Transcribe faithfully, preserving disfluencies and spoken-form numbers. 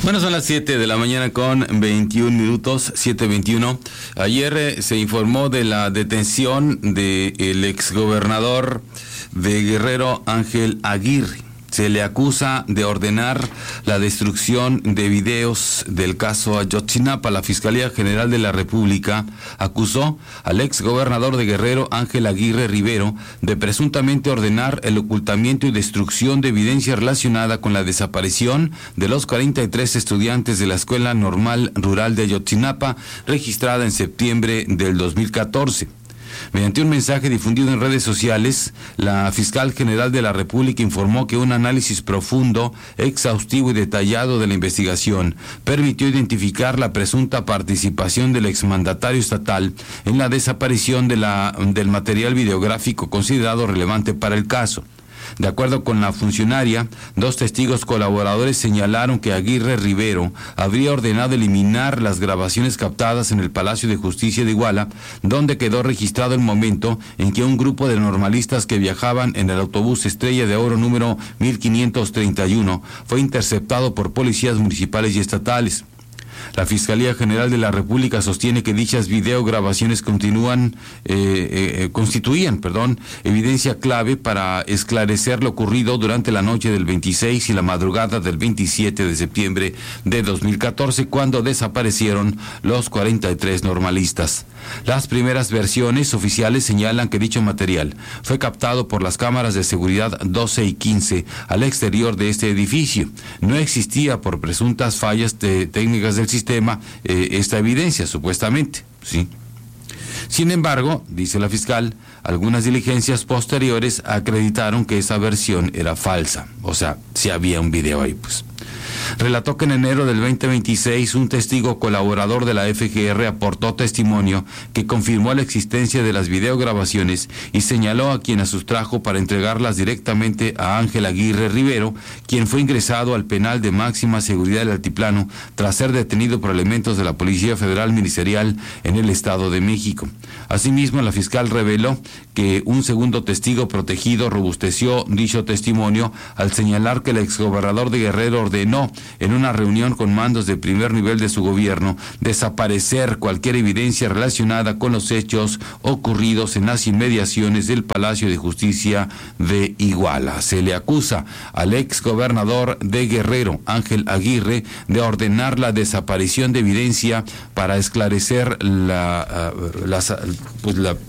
Bueno, son las siete de la mañana con veintiún minutos, siete veintiuno. Ayer eh, se informó de la detención del exgobernador de Guerrero, Ángel Aguirre. Se le acusa de ordenar la destrucción de videos del caso Ayotzinapa. La Fiscalía General de la República acusó al ex gobernador de Guerrero, Ángel Aguirre Rivero, de presuntamente ordenar el ocultamiento y destrucción de evidencia relacionada con la desaparición de los cuarenta y tres estudiantes de la Escuela Normal Rural de Ayotzinapa, registrada en septiembre del dos mil catorce. Mediante un mensaje difundido en redes sociales, la fiscal general de la República informó que un análisis profundo, exhaustivo y detallado de la investigación permitió identificar la presunta participación del exmandatario estatal en la desaparición de la, del material videográfico considerado relevante para el caso. De acuerdo con la funcionaria, dos testigos colaboradores señalaron que Aguirre Rivero habría ordenado eliminar las grabaciones captadas en el Palacio de Justicia de Iguala, donde quedó registrado el momento en que un grupo de normalistas que viajaban en el autobús Estrella de Oro número mil quinientos treinta y uno fue interceptado por policías municipales y estatales. La Fiscalía General de la República sostiene que dichas videograbaciones continúan, eh, eh, constituían, perdón, evidencia clave para esclarecer lo ocurrido durante la noche del veintiséis y la madrugada del veintisiete de septiembre de dos mil catorce, cuando desaparecieron los cuarenta y tres normalistas. Las primeras versiones oficiales señalan que dicho material fue captado por las cámaras de seguridad doce y quince al exterior de este edificio. No existía, por presuntas fallas de técnicas del sistema, eh, esta evidencia, supuestamente, ¿sí? Sin embargo, dice la fiscal, algunas diligencias posteriores acreditaron que esa versión era falsa. O sea, si había un video ahí, pues. Relató que en enero del veinte veintiséis un testigo colaborador de la F G R aportó testimonio que confirmó la existencia de las videograbaciones y señaló a quien las sustrajo para entregarlas directamente a Ángel Aguirre Rivero, quien fue ingresado al penal de máxima seguridad del Altiplano tras ser detenido por elementos de la Policía Federal Ministerial en el Estado de México. Asimismo, la fiscal reveló que un segundo testigo protegido robusteció dicho testimonio al señalar que el exgobernador de Guerrero ordenó en una reunión con mandos de primer nivel de su gobierno desaparecer cualquier evidencia relacionada con los hechos ocurridos en las inmediaciones del Palacio de Justicia de Iguala. Se le acusa al ex gobernador de Guerrero, Ángel Aguirre, de ordenar la desaparición de evidencia para esclarecer la, uh, las, pues la